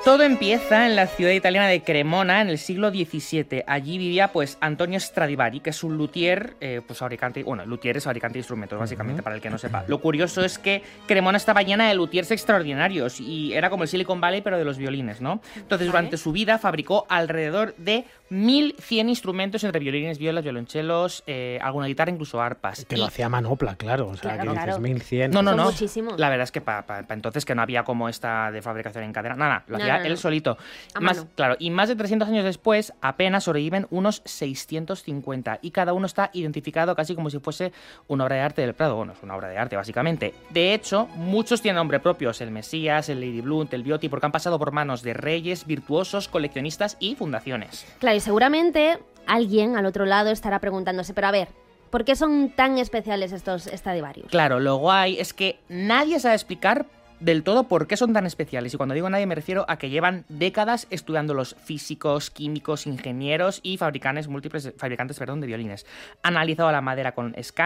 Todo empieza en la ciudad italiana de Cremona en el siglo XVII. Allí vivía pues Antonio Stradivari, que es un luthier, fabricante, luthier es fabricante de instrumentos, básicamente, para el que no sepa. Lo curioso es que Cremona estaba llena de luthiers extraordinarios y era como el Silicon Valley, pero de los violines, ¿no? Entonces, durante su vida fabricó alrededor de 1.100 instrumentos entre violines, violas, violonchelos, alguna guitarra, incluso arpas. Que lo hacía a manopla, claro. O sea, Claro, que claro. dices 1.100. No. Muchísimo. La verdad es que para entonces que no había como esta de fabricación en cadena. Nada, lo hacía él solito. A mano. Claro, y más de 300 años después apenas sobreviven unos 650 y cada uno está identificado casi como si fuese una obra de arte del Prado. Bueno, es una obra de arte, básicamente. De hecho, muchos tienen nombre propios. El Mesías, el Lady Blunt, el Viotti, porque han pasado por manos de reyes, virtuosos, coleccionistas y fundaciones. Claro, y seguramente alguien al otro lado estará preguntándose, pero a ver, ¿por qué son tan especiales estos Stradivarius? Claro, lo guay es que nadie sabe explicar del todo por qué son tan especiales. Y cuando digo nadie me refiero a que llevan décadas estudiando los físicos, químicos, ingenieros y fabricantes de violines. Han analizado la madera con escáner